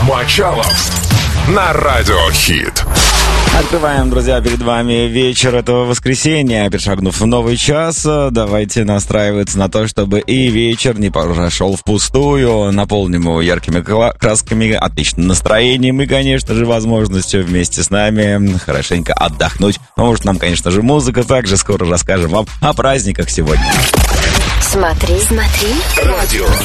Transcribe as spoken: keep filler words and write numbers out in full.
Мочалов на Радио Хит. Открываем, друзья, перед вами вечер этого воскресенья. Перешагнув в новый час, давайте настраиваться на то, чтобы и вечер не прошел впустую. Наполним его яркими красками, отличным настроением и, конечно же, возможностью вместе с нами хорошенько отдохнуть. Может, нам, конечно же, музыка. Также скоро расскажем вам о праздниках сегодня. Смотри, смотри. Радио